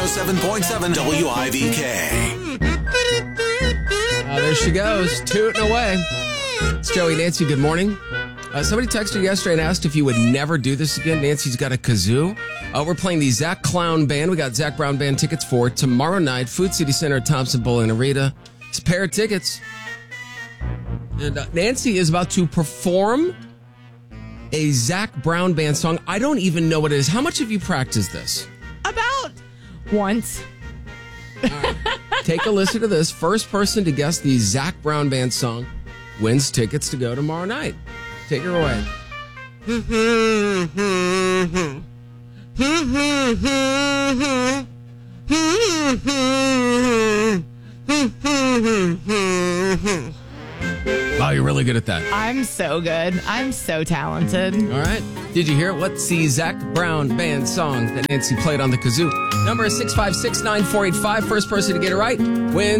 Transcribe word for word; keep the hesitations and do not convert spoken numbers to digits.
oh seven point seven W I V K. Uh, there she goes, tooting away. It's Joey, Nancy, good morning. Uh, somebody texted yesterday and asked if you would never do this again. Nancy's got a kazoo. Uh, we're playing the Zach Clown Band. We got Zach Brown Band tickets for tomorrow night, Food City Center at Thompson Bowl in Arita. It's a pair of tickets. And uh, Nancy is about to perform a Zach Brown Band song. I don't even know what it is. How much have you practiced this? About once. All right. Take a listen to this. First person to guess the Zach Brown Band song wins tickets to go tomorrow night. Take her away. Wow, you're really good at that. I'm so good. I'm so talented. All right. Did you hear it? What's the Zach Brown Band song that Nancy played on the kazoo? Number is six five six, nine four eight five. First person to get it right wins